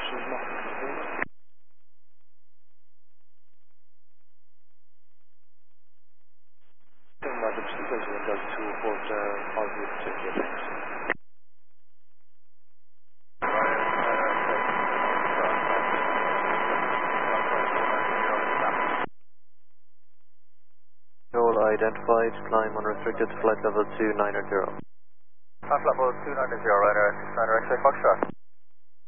Roger, please windows to report positive ticket. Control identified, climb unrestricted, flight level 2900. Flight level 290, radar, X-ray Foxtrot.